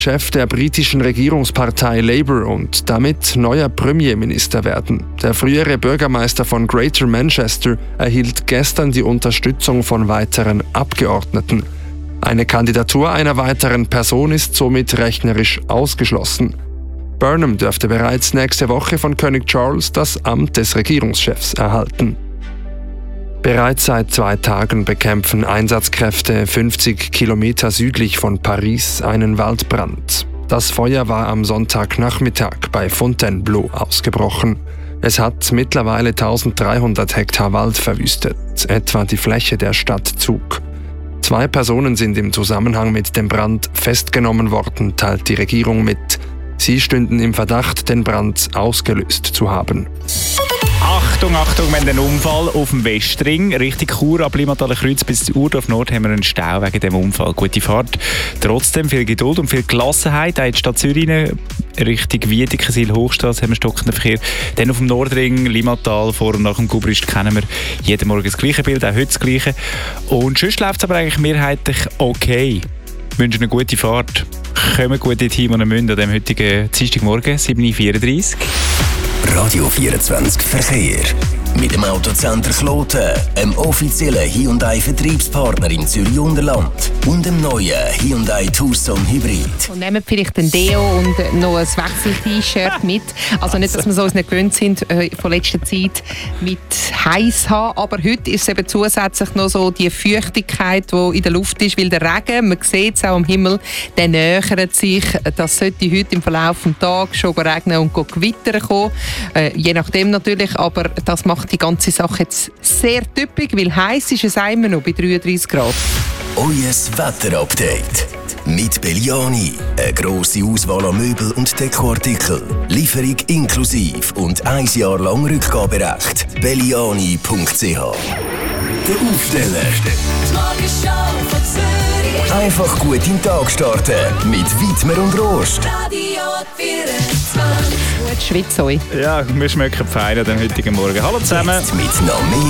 Chef der britischen Regierungspartei Labour und damit neuer Premierminister werden. Der frühere Bürgermeister von Greater Manchester erhielt gestern die Unterstützung von weiteren Abgeordneten. Eine Kandidatur einer weiteren Person ist somit rechnerisch ausgeschlossen. Burnham dürfte bereits nächste Woche von König Charles das Amt des Regierungschefs erhalten. Bereits seit 2 Tagen bekämpfen Einsatzkräfte 50 Kilometer südlich von Paris einen Waldbrand. Das Feuer war am Sonntagnachmittag bei Fontainebleau ausgebrochen. Es hat mittlerweile 1300 Hektar Wald verwüstet, etwa die Fläche der Stadt Zug. 2 Personen sind im Zusammenhang mit dem Brand festgenommen worden, teilt die Regierung mit. Sie stünden im Verdacht, den Brand ausgelöst zu haben. Achtung, Achtung, wir haben einen Unfall auf dem Westring. Richtig Chur, ab Limmathaler Kreuz bis Urdorf Nord haben wir einen Stau wegen dem Unfall. Gute Fahrt. Trotzdem viel Geduld und viel Gelassenheit. Auch in die Stadt Zürich rein, Richtung Wiedekensil, Hochstrasse haben wir stockenden Verkehr. Dann auf dem Nordring, Limmatal, vor und nach dem Gubrist kennen wir jeden Morgen das gleiche Bild, auch heute das gleiche. Und sonst läuft es aber eigentlich mehrheitlich okay. Wir wünschen eine gute Fahrt. Kommen gut in die Team und müssen an dem heutigen Dienstagmorgen, 7.34 Uhr. Radio 24 Verkehr. Mit dem Autocenter Kloten, einem offiziellen Hyundai-Vertriebspartner im Zürich-Unterland und dem neuen Hyundai Tucson Hybrid. Und nehmen vielleicht ein Deo und noch ein Wechsel-T-Shirt mit. Also nicht, dass wir so nicht gewöhnt sind, von letzter Zeit mit heiß haben. Aber heute ist es eben zusätzlich noch so die Feuchtigkeit, die in der Luft ist, weil der Regen, man sieht es auch am Himmel, der nähert sich. Das sollte heute im Verlauf des Tages schon regnen und gewittern kommen. Je nachdem natürlich, aber das macht die ganze Sache jetzt sehr typisch, weil heiß ist es immer noch bei 33 Grad. Euer Wetterupdate mit Belliani. Eine grosse Auswahl an Möbel und Dekoartikeln. Lieferung inklusiv und 1 Jahr lang Rückgaberecht. Belliani.ch. Der Aufsteller. Einfach gut in den Tag starten mit Wittmer und Rost. Radio 24. Gut, schwitzt euch. Ja, wir schmecken fein an dem heutigen Morgen. Hallo zusammen. Mit noch mehr